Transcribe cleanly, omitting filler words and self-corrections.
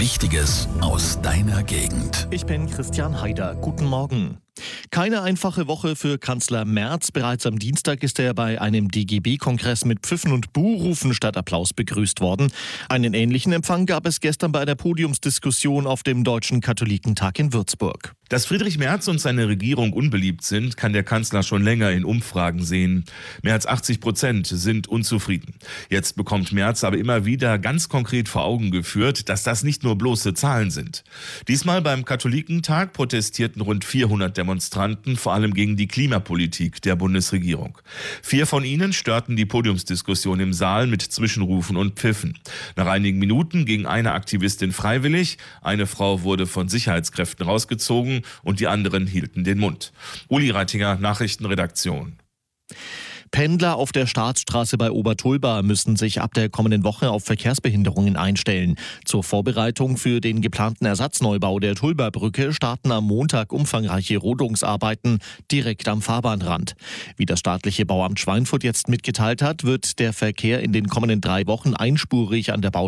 Wichtiges aus deiner Gegend. Ich bin Christian Haider. Guten Morgen. Keine einfache Woche für Kanzler Merz. Bereits am Dienstag ist er bei einem DGB-Kongress mit Pfiffen und Buhrufen statt Applaus begrüßt worden. Einen ähnlichen Empfang gab es gestern bei der Podiumsdiskussion auf dem Deutschen Katholikentag in Würzburg. Dass Friedrich Merz und seine Regierung unbeliebt sind, kann der Kanzler schon länger in Umfragen sehen. Mehr als 80% sind unzufrieden. Jetzt bekommt Merz aber immer wieder ganz konkret vor Augen geführt, dass das nicht nur bloße Zahlen sind. Diesmal beim Katholikentag protestierten rund 400 Demonstranten, vor allem gegen die Klimapolitik der Bundesregierung. 4 von ihnen störten die Podiumsdiskussion im Saal mit Zwischenrufen und Pfiffen. Nach einigen Minuten ging eine Aktivistin freiwillig, eine Frau wurde von Sicherheitskräften rausgezogen und die anderen hielten den Mund. Uli Reitinger, Nachrichtenredaktion. Pendler auf der Staatsstraße bei Obertulba müssen sich ab der kommenden Woche auf Verkehrsbehinderungen einstellen. Zur Vorbereitung für den geplanten Ersatzneubau der Tulba-Brücke starten am Montag umfangreiche Rodungsarbeiten direkt am Fahrbahnrand. Wie das staatliche Bauamt Schweinfurt jetzt mitgeteilt hat, wird der Verkehr in den kommenden 3 Wochen einspurig an der Baustelle